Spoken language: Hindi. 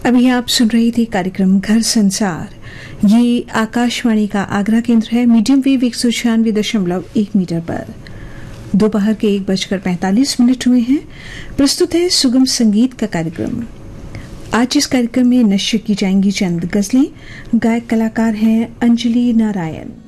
अभी आप सुन रही थी कार्यक्रम घर संसार। ये आकाशवाणी का आगरा केंद्र है। मीडियम वेव 196.1 मीटर पर दोपहर के 1:45 हुए हैं। प्रस्तुत है सुगम संगीत का कार्यक्रम। आज इस कार्यक्रम में नश्र की जाएंगी चंद गजलें। गायक कलाकार हैं अंजलि नारायण।